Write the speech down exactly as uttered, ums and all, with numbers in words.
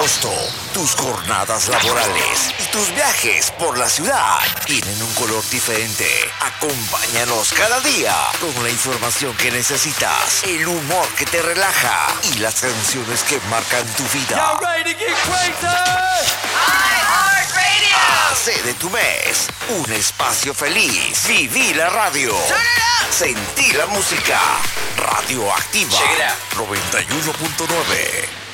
agosto, tus jornadas laborales y tus viajes por la ciudad tienen un color diferente. Acompáñanos cada día con la información que necesitas, el humor que te relaja y las canciones que marcan tu vida. Y'all ready to get crazy? iHeartRadio. Hace de tu mes un espacio feliz. Viví la radio. Sentí la música. Radioactiva Check it out. noventa y uno punto nueve.